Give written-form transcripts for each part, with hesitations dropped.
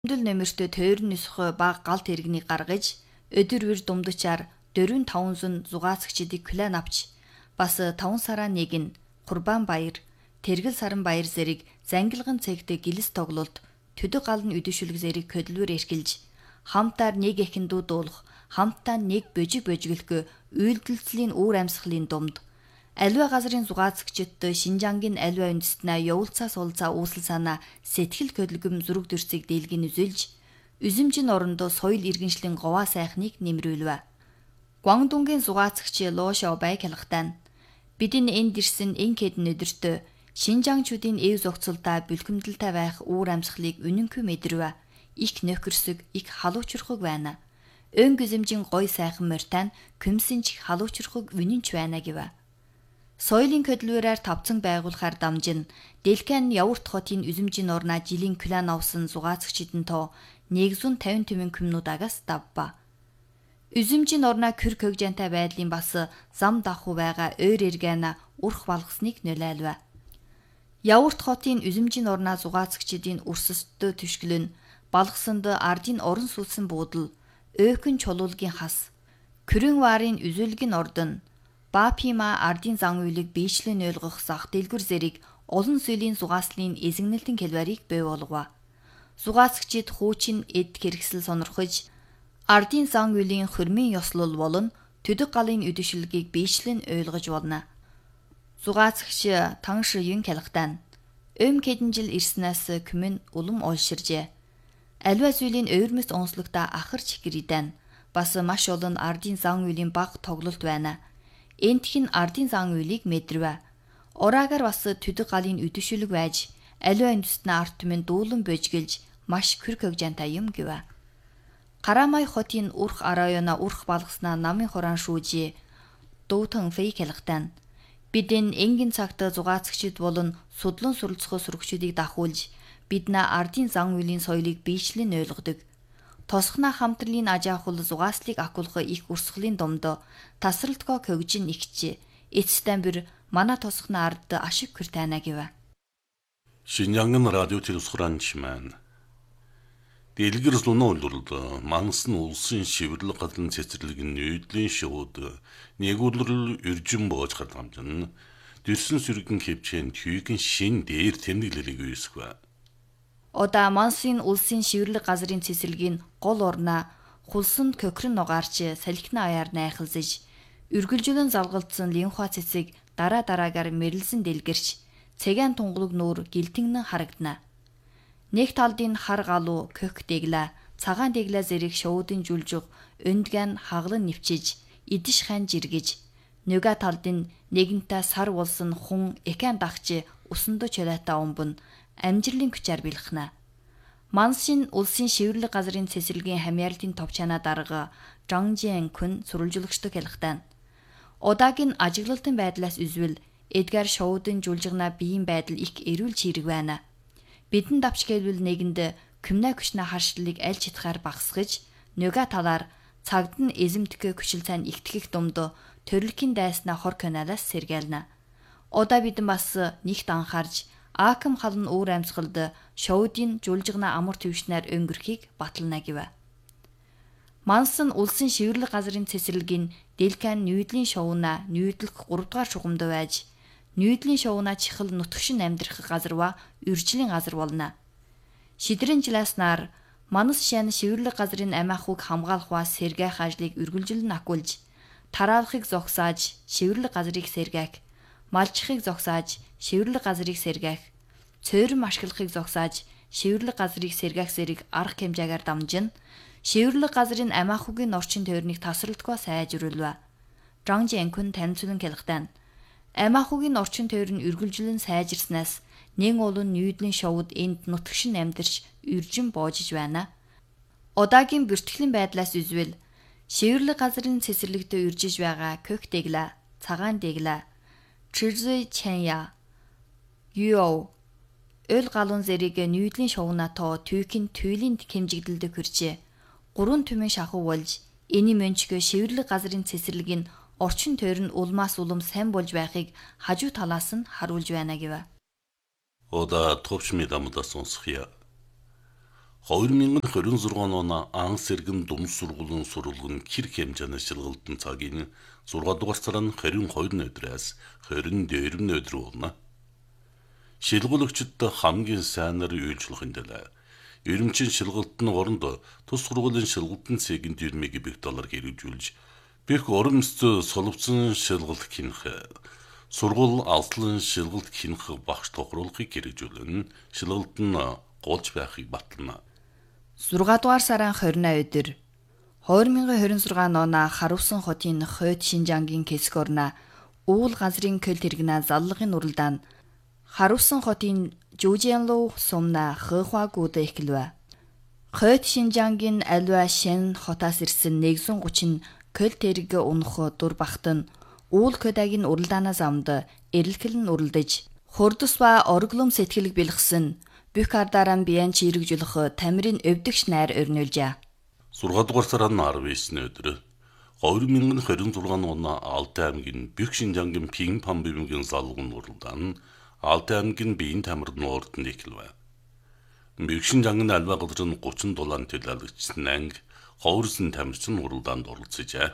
Дүл нэмэртэ тойрон нисэх баг галт хэрэгнийг гаргаж өдөр бүр думдачаар 4-500 зугаацагчдыг клан авч бас 5 сараа нэг нь Курбан баяр, Тэргэл саран баяр зэрэг зангилган цэгтээ гэлс тоглолт төдөг гал нь үдэшүлэг зэрэг хөдөлвөр эрхэлж хамтаар нэг эхэн дуулах, хамтаа нэг божиглөхөө үйлдэлцлийн үүр амьсгалын думд аливаа газрын зугаацагчдад Шинжангийн аливаа үндэстнээ явуулцаа суулцаа үүсэл санаа сэтгэл хөдлөм зүрэг төрцийг дийлгэн үзүүлж үзэмжин орондоо соёл иргэншлийн говаа сайхныг нэмрүүлвэ. Гуандунгийн зугаацагч Ло Шаобай хялгатаа бидний энд ирсэн энх хэдэн өдөртөө Шинжангчуудын эв зохицолтой бэлгэмдэлтэй байх үүр амьсгалыг үнэнгүй мэдрвэ. Их нөхөрсөг, их халуучрахыг байна. Өн гүзэмжин гой сайхан морьтан көмсөнч халуучрахыг үнэнч байна гэвэ. Соёлын хөдөлгөөрөөр тавцан байгуулахаар дамжин Дэлкэн Явурт хотын үзэмжийн орноо жилийн клан авсан зугаацагчдын тоо 150 тэмэн комнуудагаас давба. Үзэмжийн орноо көр көгжантай байдлын бас зам давхуу байгаа ойр эргэнэ урх балгасныг нөлөөлвэ. Явурт хотын үзэмжийн орноо зугаацагчдын өрсөстөө түшгэлэн балгасанд ардын орон суусан буудал, өөхөн чулуулгийн хас, Күрэн варын үзүүлгийн ордон, Бапима ардын зан үйлийг биечлэн ойлгох зах дэлгүр зэрэг олон зүйлийн зугааслын эзэгнэлтэн хэлбэрийг бий болгов. Зугаацагчид хуучин эд хэрэгсэл сонирхож ардын зан үйлийн хөрмийн ёслол болон төдөг галын үдэшлэгийг биечлэн ойлгож болно. Зугаацагч Танш Юн хялгатаа хэдэн жил ирснээс күмэн улам олширжээ. Аливаа зүйлийн ойрмос онцлогтой ахар чигэридэн бас маш олон ардын зан үйлийн баг тоглолт байна. Энтхэн ардын зан үйлийг мэдрвэ. Ораагаар бас төдөг галын үдэшүлэг байж аливаа үндэстний арт түмэн дуулан божиглж маш көр көгжантай юм гэвэ. Карамай хотын урх арайона урх балгаснаа намын хураан шүүжээ Дүүтэн Фэй хялгатаа бидэн энгийн цагт зугаацагчид болон судлан суралцах сурагчдыг дахуулж биднээ ардын зан үйлийн соёлыг биечлэн ойлгодог. Тосхна хамтрлын ажаахул зугааслыг акулах их урсгалын домдоо тасралтгоо көгжин ихчээ. Эцэстэн бүр манай тосхна ард ашиг көр тайна гэвэ. Шинжангын радио телевизхуранчман дэлгэр луно улрал мансан улсын шивэрлэг гадлан цэцэрлэгэн нүүдлийн шууд нэгүүлрэл үржин боож хадгамжин дэрсэн сүргэн хөвчэн түйгэн шин дээр тэмдэглэлийг үүсгэв. Ода мансын улсын шивэрлэг газрын цэцэрлэгийн гол орноо хулсанд кокрон нугаарч салхины аяар найхалзаж үргэлжлэн залгалдсан линхуа цэцэг дараагаар мэрэлсэн дэлгэрч цэгэн тунгалаг нүүр гэлтэнгэн харагдана. Нэг талдын хар галуу кök дэглэ цагаан дэглэ зэрэг шуудын жүлжиг өндгэн хаглан нэвчиж идэж хань жиргэж нөгөө талдын нэгэнтээ сар болсон хун экан дагч усандо чөлөөтэй омбон амжилын күчээр бэлхнэ. Мансын улсын шивэрлэг газрын цэцэрлэгийн хамьяалтын товчаана дарга Жангжэн Күн сурвалжуулагчдаг хялгатаа. Удаагийн ажиглалтын байдлаас үзвэл Эдгар шуудын жүлжигна биеийн байдал их эрүүл чирэг байна. Бидэн давч гэлвэл нэгэнд күмнэ күчнэ харшлыг аль читгаар багсгаж нөгөө талаар цагд нь эзэмтгэх күшил цайн ихтгэх думд төрөлхийн дайснаа хор каналаас сэргээлнэ. Удаа бидэн бас нэгт анхаарж Аакам халан үүр амьсгалд шуудын жүлжигна амар төвшнээр өнгөрхийг батална гэвэ. Мансан улсын шивэрлэг газрын цэцэрлэгийн Дэлкэн нүүдлийн шоуна нүүдлэх 3 дугаар шугамд байж нүүдлийн шоуна чихэл нутгшин амьдрах газарва үржлийн газар болно. Шидрэн жиласнаар манас шан шивэрлэг газрын амиахуг хамгаалах ва сэргээх ажлыг үргэлжлэн акуулж тараалахыг зогсааж шивэрлэг газрыг сэргээх, малчихыг зогсааж шивэрлэг газрыг сэргээх, цөөрөн ашиглахыг зогсааж шивэрлэг газрыг сэргээх зэрэг арга хэмжээгээр дамжин шивэрлэг газрын амиахугийн орчин тойрныг тасралтгүй сайжруулва. Жангжэн Күн танилцуулан хялгатаа амиахугийн орчин тойр нь үргэлжлэн сайжирснаас нэн олон нүүдлийн шовд энд нутгшин амьдарч үржин боожж байна. Удаагийн бүртгэлийн байдлаас үзвэл шивэрлэг газрын цэцэрлэгтээ үржиж байгаа кök дэглэ, цагаан дэглэ, Чирзүй Чэня, Юо өл галуун зэрэг нүүдлийн шовна тоо түйхийн түйлийн хэмжигдэлд хүрчээ. 3 түмэн шахуу болж эний мөнчгөө шивэрлэг газрын цэцэрлэгийн орчин тойр нь улмаас улам сайн болж байхыг хажуу талаас нь харуулж байна гэвэ. Ода топчми дамдаа сонсхия. 2026 оны анх сэргэн дүмс сургуулийн сурвалгын хэрэг хэмжээний шалгалтын цагийн 6 дугаар сарын 22 өдрөөс 24 өдөр болно. Шалгуулагчид хамгийн сайнаар үйлчлэх хэмжээ. Ерөнхий шалгалтын оронд тус сургуулийн шалгалтын цэгийн $20,000 хэрэгжүүлж, бэх орон нутгийн солилцсон шалгалт хийнх, сургууль алслан шалгалт хийнх багш тохируулахыг хэрэгжүүлэн шалгалт нь голж байхыг батлана. 6 дугаар сарын 28 өдөр 2026 оны Харуулсан хотын Хойд Шинжангийн Кэскорна уул газрын көл тэргнэ заллагын уралдаан Харуулсан хотын Жужианлуу сумна Хэхуагууд эхлэв. Хойд Шинжангийн Альва Шэн хотоос ирсэн 130 көл тэрэг унах дур багтан уул көдагийн уралдаанаас амд эрэлхэлн уралдаж хурдус ба орглом сэтгэлэг бэлгсэн бүх ардараа биеэн чирэгжүүлэх тамирын өвдөгч найр өрнүүлжээ. 6 дугаар сарын 19 өдөр 2026 оны Алтай аймгийн Бүх Шинжангийн Пингпан бивгийн залгын уралдаан Алтай аймгийн биеийн тамирын урданд эхлэв. Бүх Шинжангийн альва газрын 30 дулаан төлөөлөгчсөн анги ховорсон тамирчин уралдаанд оролцожээ.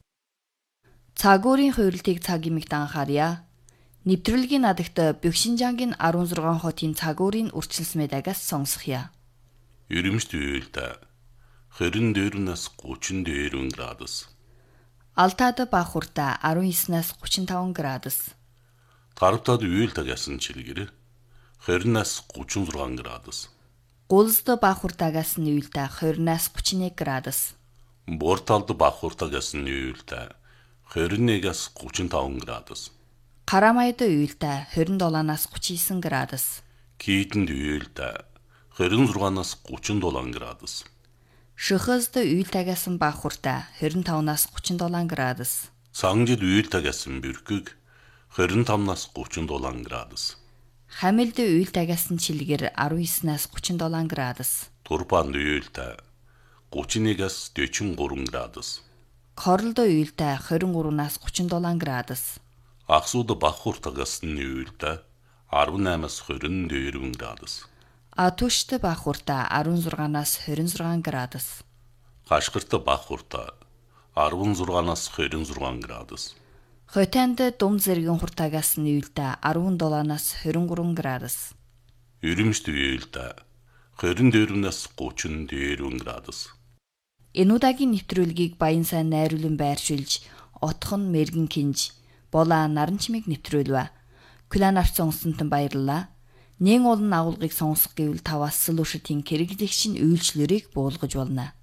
Цагуурын хуйрлтыг цаг имэгт анхаарья. Нэвтрүүлгийн надагт Бүх Шинжангийн 16 хотын цагуурын үрчилсмэ дагаас сонсхийа. Ерөмшт үеэлдэ 24-наас 34 градус. Алтаад Бахурта 19-наас 35 градус. Таравтад үеэлдэ гэсэн чилгэр 20-наас 36 градус. Гулзд Бахуртагаас нь үеэлдэ 20-наас 31 градус. Борталд Бахурта гэсэн үеэлдэ 21-аас 35 градус. Карамайд үеэлдэ 27-наас 39 градус. Кийтэнд үеэлдэ 26-наас 37 градус. Шөхөзд үеэлдэгээс Бахурта 25-наас 37 градус. Сангжид үеэлдэгээс Бүркэг 25-наас 37 градус. Хамилд үеэлдэгээс Чилгэр 19-наас 37 градус. Турпанд үеэлдэ 31-аас 43 градус. Корлд үеэлдэ 23-наас 37 градус. Аксууд Бахуртагаас үеэлдэ 18-аас 24 градус. Атушт Бахурта 16-наас 26 градус. Хашгирт Бахурта 16-наас 26 градус. Хотонд Дум зэргийн хуртагаас үеэлдэ 17-наас 23 градус. Ерөмшт үеэлдэ 24-наас 34 градус. Энэ удаагийн нэвтрүүлгийг Баян сайн найруулан байршуулж, Отхон Мэргэн Кинж, Болаа Наранчмыг нэвтрүүлвэ. Күлэн авч сонссонтон баярлалаа. Нэн олон агуулгыг сонсох гэвэл таваас сүлүүшэтийн хэрэглэгчийн үйлчлэлийг буулгаж болно.